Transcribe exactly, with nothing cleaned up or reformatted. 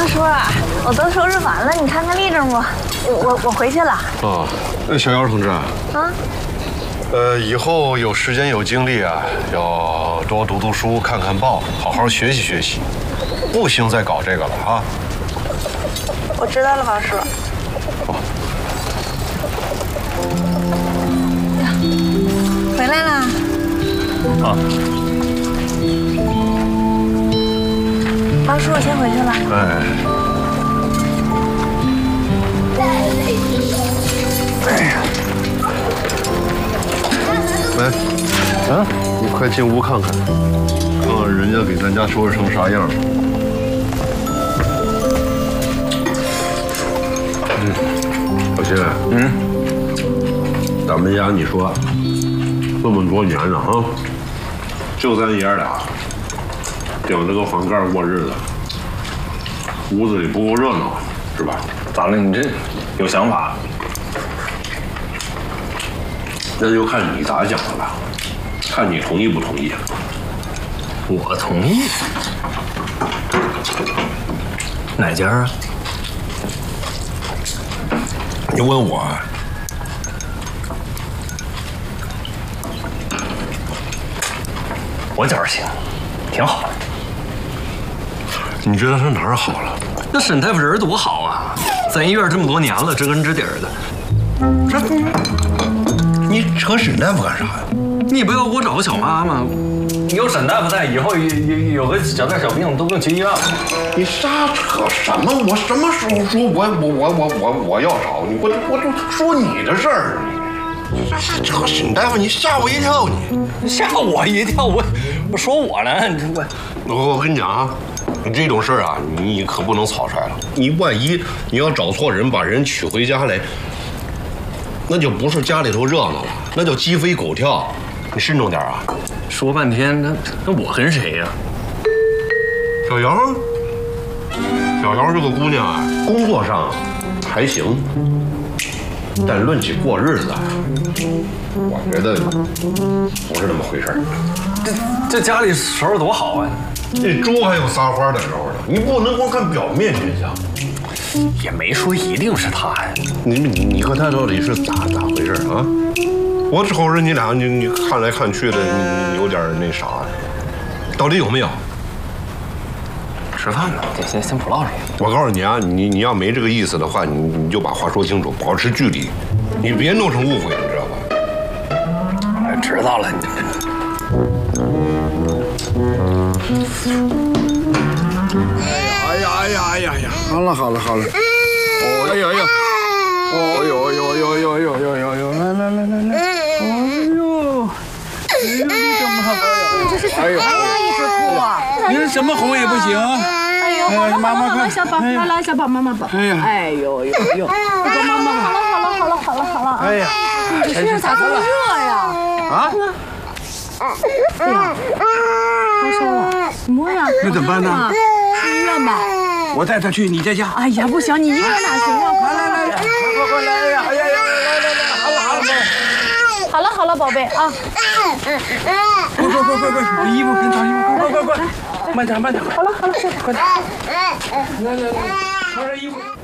大叔，我都收拾完了，你看看立正不？我我回去了。 啊，那小姚同志啊， 啊， 呃，以后有时间有精力啊，要多读读书，看看报，好好学习学习，不行再搞这个了啊。 我知道了，王叔。 哦。 呀，回来啦。 啊。 王叔，我先回去了。 哎。哎呀。来，啊，你快进屋看看，看看人家给咱家收拾成啥样。嗯，小新，嗯，咱们家你说这么多年了啊，就咱爷俩顶着个房盖过日子，屋子里不够热闹，是吧？ 咋了？你这有想法？ 那就看你咋想的了，看你同意不同意。 我同意。哪家啊？ 你问我啊？ 我觉着行，挺好。 你觉得他哪儿好了？ 那沈大夫人多好啊！咱医院这么多年了，知根知底儿的。 这，你扯沈大夫干啥呀？ 你不要给我找个小妈吗？有沈大夫在，以后有有有个小病小病都不用去医院了。 你瞎扯什么？我什么时候说我我我我我我要找你？我我就说你的事儿。你这是扯沈大夫，你吓我一跳！你吓我一跳！我我说我呢？我我我跟你讲啊，你这种事儿啊，你可不能草率了。你万一你要找错人，把人娶回家来，那就不是家里头热闹了，那叫鸡飞狗跳。你慎重点啊！ 说半天，那那我跟谁呀？ 小姚，小姚这个姑娘啊，工作上还行，但论起过日子，我觉得不是那么回事儿。 这这家里收拾多好啊！ 这猪还有撒欢的时候呢，你不能光看表面现象。 也没说一定是他呀。 你你你和他到底是咋咋回事啊？我瞅着你俩，你你看来看去的，你你有点那啥，到底有没有？ 吃饭呢，先先先不唠这个。 我告诉你啊，你你要没这个意思的话，你你就把话说清楚，保持距离，你别弄成误会，你知道吧？ 我知道了。 哎呀哎呀哎呀呀！好了好了好了！哦哎呀哎呀！哦呦呦呦呦呦呦呦呦！来来来来来！哎呦！哎呦，你怎么还？ 你这是怎么呀？一直哭啊！ 你这怎么哄也不行。 哎呦，好了好了好了，小宝，来来小宝，妈妈抱。 哎呀！ 哎呦呦呦！这妈妈好了好了好了好了好了。 哎呀！ 你这身上咋这么热呀？ 啊？ 哎呀，发烧了，什么呀？ 那怎么办呢？ 去医院吧。 我带他去你在家。 哎呀，不行，你一个人哪行啊？ 来来来来，快快快来呀！哎呀呀，来来来，好了好了。 好了好了，宝贝啊。 快快快快快，衣服跟找衣服，快快快快，慢点慢点。 好了好了，睡吧， 快点。来来来，穿上衣服。